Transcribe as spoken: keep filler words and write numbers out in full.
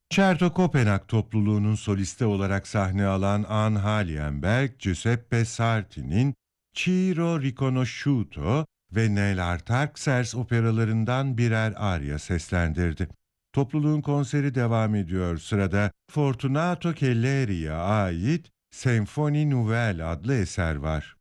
Concerto Kopenhag topluluğunun solisti olarak sahne alan Anne Halienberg, Giuseppe Sarti'nin Ciro Riconosciuto ve Neil Artaxerxes operalarından birer arya seslendirdi. Topluluğun konseri devam ediyor. Sırada Fortunato Kelleri'ye ait Senfoni Nouvelle adlı eser var.